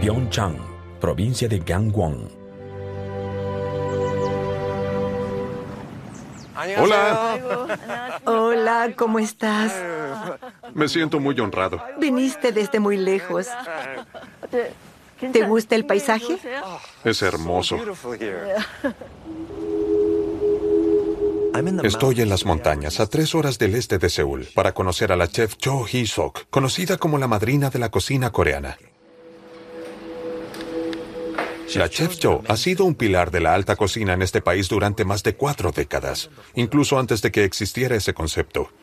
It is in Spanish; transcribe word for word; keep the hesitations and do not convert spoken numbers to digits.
Pyeongchang, provincia de Gangwon. Hola. Hola, ¿cómo estás? Me siento muy honrado. Viniste desde muy lejos. ¿Te gusta el paisaje? Es hermoso. Estoy en las montañas, a tres horas del este de Seúl, para conocer a la chef Cho Hee-sok, conocida como la madrina de la cocina coreana. La chef Cho ha sido un pilar de la alta cocina en este país durante más de cuatro décadas, incluso antes de que existiera ese concepto.